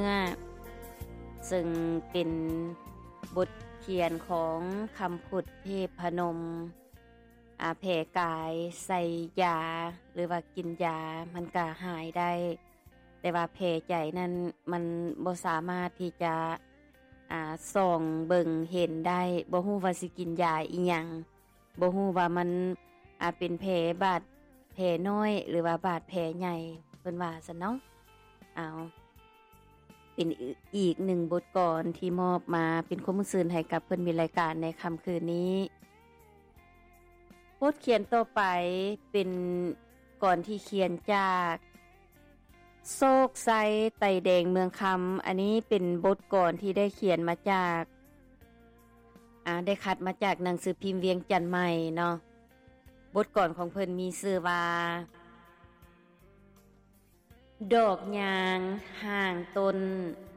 ซึ่งเป็นบทเขียนของคำพุทธเทพนมแผ่กายใส่ยาหรือว่ากินยามันก็หายได้แต่ว่าแผลใจนั้นมันบ่สามารถที่จะส่องเบิ่งเห็นได้บ่ฮู้ว่าสิกินยาอีหยังบ่ฮู้ว่ามันเป็นแผลบาดแผลน้อยหรือว่าบาดแผลใหญ่เพิ่นว่าซั่นเนาะเป็นอีกหนึ่งบทกลอนที่มอบมาเป็นความรู้สึกให้กับเพิ่นมีรายการในค่ำคืนนี้บทเขียนต่อไปเป็นก่อนที่เขียนจากโศกไซไตแดงเมืองคำอันนี้เป็นบทกลอนที่ได้เขียนมาจากได้คัดมาจากหนังสือพิมพ์เวียงจันทน์ใหม่เนาะบทกลอนของเพิ่นมีชื่อว่าดอกยางห่างต้น